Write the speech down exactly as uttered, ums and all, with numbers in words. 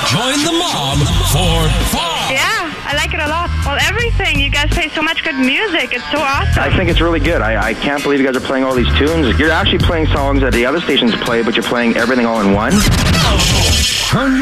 Join the mob for fun. Yeah, I like it a lot. Well, everything. You guys play so much good music. It's so awesome. I think it's really good. I, I can't believe you guys are playing all these tunes. You're actually playing songs that the other stations play, but you're playing everything all in one. Turn